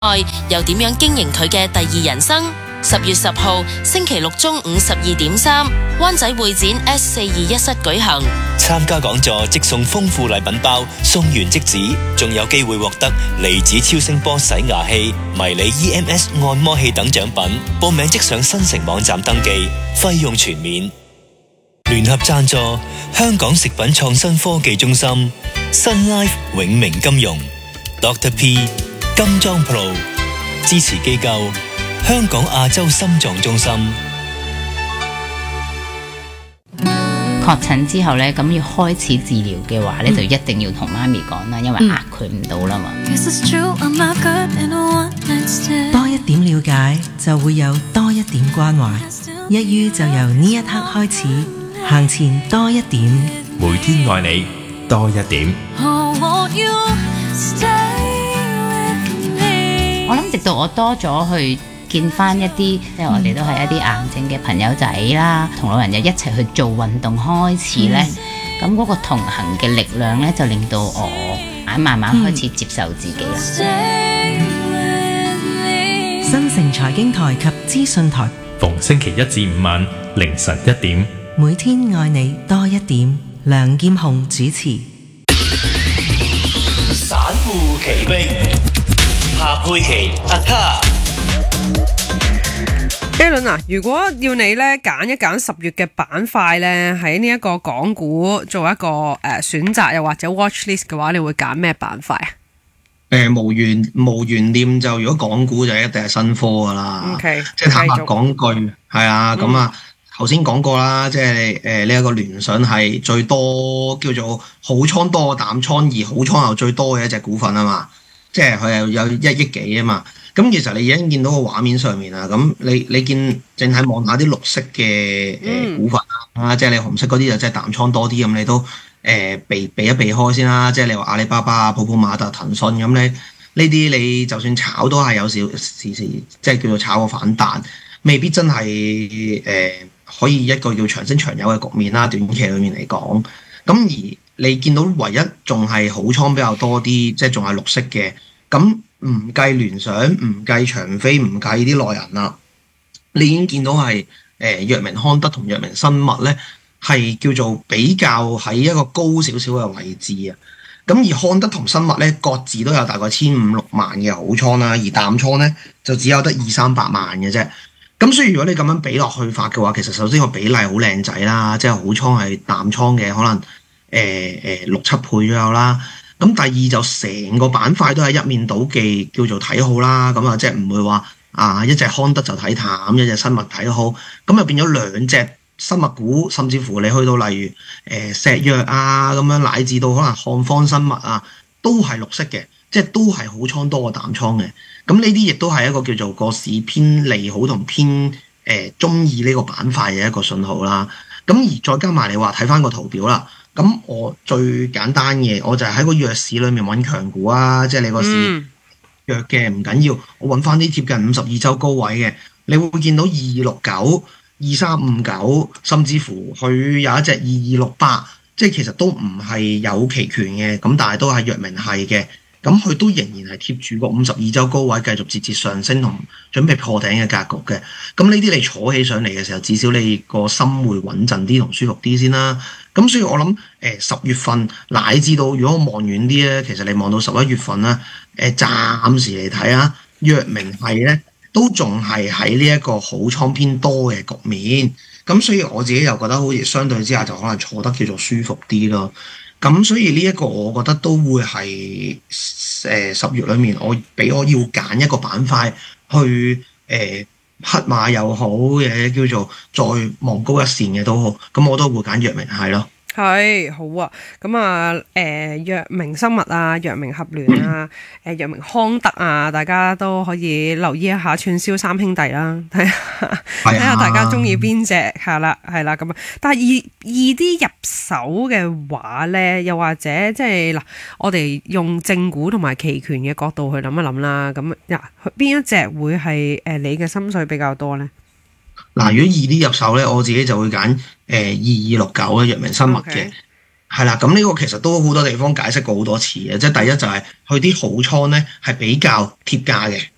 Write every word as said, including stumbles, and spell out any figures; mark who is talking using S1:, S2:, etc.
S1: 愛又點樣經營佢嘅第二人生？十月十號星期六中午十二點三，灣仔會展 S 四二一室舉行。
S2: 參加講座即送豐富禮品包，送完即止，仲有機會獲得離子超聲波洗牙器、迷你 E M S 按摩器等獎品。報名即上新城網站登記，費用全免。聯合贊助香港食品創新科技中心、Sun Life 永明金融、Doctor P、金裝 Pro 支持機構香港亞洲心臟中心。
S3: 確診之後咧，咁要開始治療嘅話咧，嗯、就一定要同媽咪講啦，因為壓佢唔到啦嘛。
S4: 多一點了解，就會有多一點關懷。一於就由呢一刻開始，行前多一點，
S5: 每天愛你多一點。
S3: 我諗直到我多咗去見翻一啲，即係我哋都係一啲癌症嘅朋友仔啦，同老人家一齊去做運動開始咧，咁嗰、嗯、個同行嘅力量咧，就令到我慢慢開始接受自己啦。
S4: 嗯、新城財經台及資訊台，
S5: 逢星期一至五晚凌晨一點，
S4: 每天愛你多一點。梁劍虹主持。
S2: 散戶奇兵，夏佩琪阿卡。
S6: Alan 啊，如果要你咧揀一揀十月嘅板塊咧，喺呢一個港股做一個誒、呃、選擇，又或者 watch list 嘅話，你會揀咩板塊啊？
S7: 誒、呃，無懸無懸念就如果港股就一定係新科噶啦。
S6: OK，
S7: 即係坦白講句，係啊，咁啊，頭先講過啦，即係誒呢一個聯想係最多叫做好倉多過淡倉，而好倉又最多嘅一隻股份啊嘛，即係佢又有一億幾啊嘛。咁其實你已經見到個畫面上面啦，咁你你見淨係望下啲綠色嘅誒、呃、股份啊，即係你紅色嗰啲就即係淡倉多啲，咁你都誒、呃、避避一避開先啦。即係你話阿里巴巴啊、普普馬特、騰訊咁咧，呢啲你就算炒都係有少時時即係叫做炒個反彈，未必真係誒、呃、可以一個叫長升長有嘅局面啦。短期裏面嚟講，咁而你見到唯一仲係好倉比較多啲，即係仲係綠色嘅咁。唔計聯想，唔計長飛，唔計啲內人啦，你已經見到係誒藥明康德同藥明生物咧，係叫做比較喺一個高少少嘅位置啊。咁而康德同生物咧，各自都有大概千五六萬嘅好倉啦，而淡倉咧就只有得二三百萬嘅啫。咁所以如果你咁樣比落去法嘅話，其實首先個比例好靚仔啦，即係好倉係淡倉嘅，可能誒誒、呃呃、六七倍左右啦。咁第二就成個板塊都係一面倒嘅叫做睇好啦，咁啊即係唔會話啊一隻康德就睇淡，一隻生物睇好，咁就變咗兩隻生物股，甚至乎你去到例如誒、呃、石藥啊咁樣，乃至到可能漢方生物啊，都係綠色嘅，即係都係好倉多過淡倉嘅。咁呢啲亦都係一個叫做個市偏利好同偏誒中意呢個板塊嘅一個信號啦。咁而再加埋你話睇翻個圖表啦。咁我最簡單嘅，我就係喺個弱市裏面揾強股啊！即係你個市弱嘅唔緊要，我揾翻啲貼近五十二週高位嘅，你會見到二二六九、二三五九，甚至乎佢有一隻二二六八，即係其實都唔係有期權嘅，咁但係都係藥明係嘅，咁佢都仍然係貼住個五十二週高位，繼續節節上升同準備破頂嘅格局嘅。咁呢啲你坐起上嚟嘅時候，至少你個心會穩陣啲同舒服啲先啦。咁所以我諗誒十月份乃至到如果我望遠啲咧，其實你望到十一月份咧，誒、呃、暫時嚟睇啊，藥明係咧都仲係喺呢一個好倉偏多嘅局面。咁所以我自己又覺得好似相對之下就可能坐得叫做舒服啲咯。咁所以呢一個我覺得都會係誒十月裏面我俾我要揀一個板塊去誒。呃黑馬又好嘅，叫做再望高一線嘅都好，咁我都會揀藥明係咯。
S6: 係好啊，咁啊，誒、呃，藥明生物啊，藥明合聯啊，誒、呃，藥明康德啊，大家都可以留意一下串燒三兄弟啦，睇下睇下大家中意邊隻係啦，係啦咁啊。但係易易啲入手嘅話咧，又或者即係嗱，我哋用正股同埋期權嘅角度去諗一諗啦。咁嗱，邊一隻會係誒你嘅心水比較多咧？
S7: 嗱，如果易啲入手咧，我自己就會揀誒二二六九嘅藥明生物嘅，係啦 Okay.。咁呢個其實都好多地方解釋過好多次嘅，即係第一就係佢啲好倉咧係比較貼價嘅，